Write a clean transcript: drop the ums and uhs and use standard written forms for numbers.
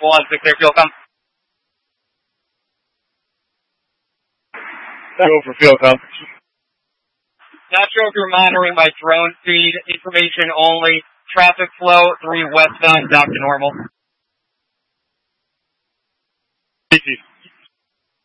1, 6 clear, fuel come. Go for fuel come. Not sure if you're monitoring my drone feed. Information only. Traffic flow 3 westbound, back to normal. Easy.